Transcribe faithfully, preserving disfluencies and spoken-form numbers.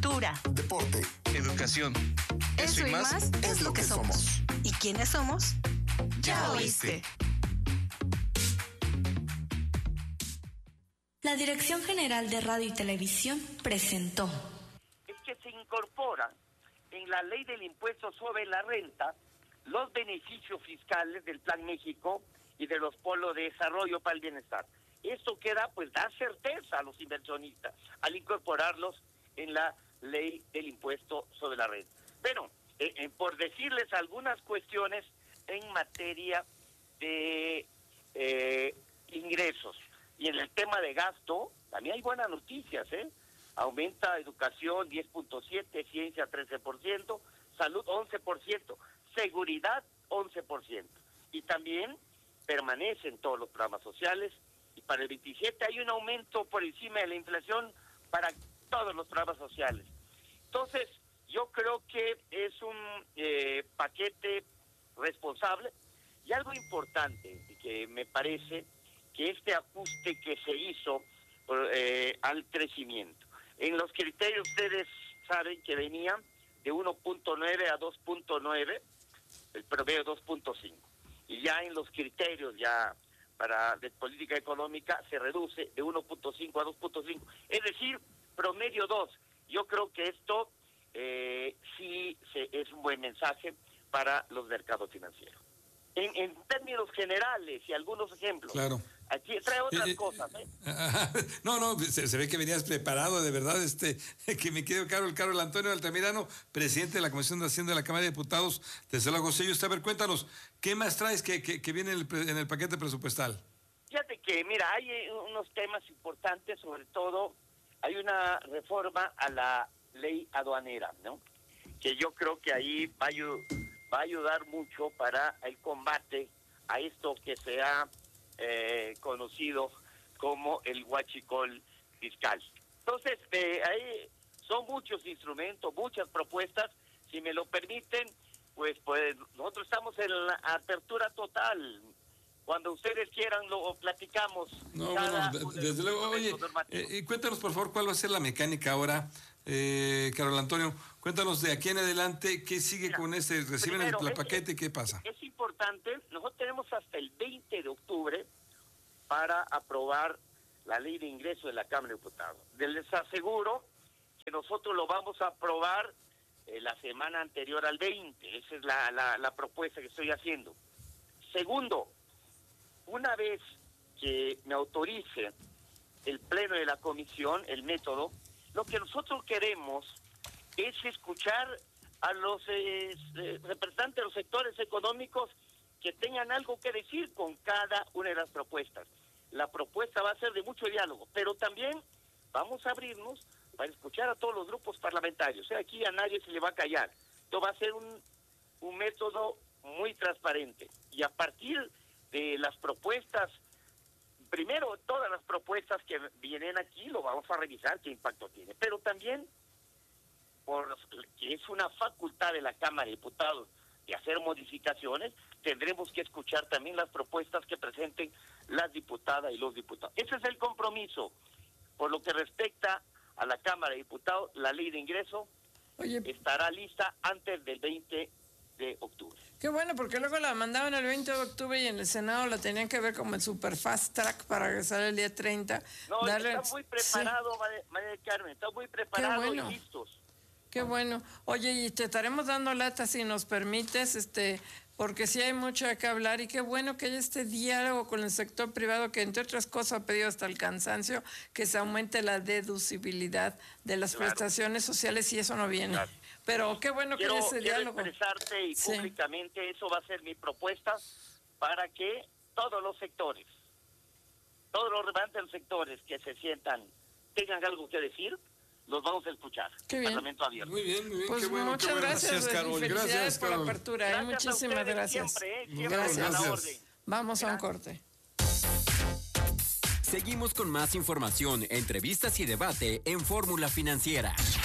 cultura, deporte, educación. Eso, Eso y más, más es lo que somos. somos. ¿Y quiénes somos? Ya oíste. La Dirección General de Radio y Televisión presentó. Es que se incorporan en la ley del impuesto sobre la renta los beneficios fiscales del Plan México y de los polos de desarrollo para el bienestar. Esto queda, pues, da certeza a los inversionistas al incorporarlos en la ley del impuesto sobre la renta. Pero, eh, eh, por decirles algunas cuestiones en materia de eh, ingresos y en el tema de gasto, también hay buenas noticias, ¿eh? Aumenta educación diez punto siete, ciencia trece por ciento, salud once por ciento, seguridad once por ciento. Y también permanecen todos los programas sociales. Y para el veintisiete hay un aumento por encima de la inflación para todos los programas sociales. Entonces, yo creo que es un eh, paquete responsable y algo importante que me parece que este ajuste que se hizo eh, al crecimiento. En los criterios ustedes saben que venían de uno punto nueve a dos punto nueve, el promedio dos punto cinco. Y ya en los criterios ya para de política económica se reduce de uno punto cinco a dos punto cinco, es decir, promedio dos. Yo creo que esto eh, sí se, es un buen mensaje para los mercados financieros. En, en términos generales y algunos ejemplos, claro. Aquí trae otras eh, cosas. ¿eh? No, no, se, se ve que venías preparado, de verdad, este, que me quedo caro el Carol Antonio Altamirano, presidente de la Comisión de Hacienda de la Cámara de Diputados de Zalagoza. Usted, a ver, cuéntanos, ¿qué más traes que, que, que viene en el, en el paquete presupuestal? Fíjate que, mira, hay unos temas importantes, sobre todo, hay una reforma a la ley aduanera, ¿no? Que yo creo que ahí va a, va a ayudar mucho para el combate a esto que se ha eh, conocido como el huachicol fiscal. Entonces, eh, ahí son muchos instrumentos, muchas propuestas. Si me lo permiten, pues, pues nosotros estamos en la apertura total. Cuando ustedes quieran lo platicamos. No, bueno, desde luego. Oye, eh, cuéntanos por favor cuál va a ser la mecánica ahora, eh, Carol Antonio. Cuéntanos de aquí en adelante qué sigue. Mira, con ese, reciben primero, el, el paquete, es, ¿qué pasa? Es importante, nosotros tenemos hasta el veinte de octubre para aprobar la ley de ingreso de la Cámara de Diputados. Les aseguro que nosotros lo vamos a aprobar eh, la semana anterior al veinte. Esa es la, la, la propuesta que estoy haciendo. Segundo, una vez que me autorice el pleno de la comisión, el método, lo que nosotros queremos es escuchar a los eh, representantes de los sectores económicos que tengan algo que decir con cada una de las propuestas. La propuesta va a ser de mucho diálogo, pero también vamos a abrirnos para escuchar a todos los grupos parlamentarios. O sea, aquí a nadie se le va a callar. Esto va a ser un, un método muy transparente. Y a partir de las propuestas, primero todas las propuestas que vienen aquí lo vamos a revisar qué impacto tiene, pero también por que es una facultad de la Cámara de Diputados de hacer modificaciones, tendremos que escuchar también las propuestas que presenten las diputadas y los diputados. Ese es el compromiso. Por lo que respecta a la Cámara de Diputados, la ley de ingreso Oye. estará lista antes del veinte de octubre. Qué bueno, porque luego la mandaban el veinte de octubre y en el Senado la tenían que ver como el super fast track para regresar el día treinta. No, darle... está muy preparado, sí. María del Carmen, está muy preparado bueno. y listos. Qué bueno. Oye, y te estaremos dando lata si nos permites, este, porque sí hay mucho de qué hablar y qué bueno que haya este diálogo con el sector privado que, entre otras cosas, ha pedido hasta el cansancio que se aumente la deducibilidad de las claro. prestaciones sociales y eso no viene. Claro. Pero qué bueno quiero, que haya ese quiero diálogo. expresarte y sí. públicamente, eso va a ser mi propuesta para que todos los sectores, todos los representantes sectores que se sientan, tengan algo que decir, los vamos a escuchar. Qué bien. Parlamento abierto. Muy bien, muy bien. Pues qué bueno, muchas qué bueno. gracias, gracias Carol. y felicidades gracias, por Carol. la apertura. Gracias ¿eh? Muchísimas gracias. Siempre, ¿eh? Siempre gracias. A la orden. Vamos gracias. a un corte. Seguimos con más información, entrevistas y debate en Fórmula Financiera.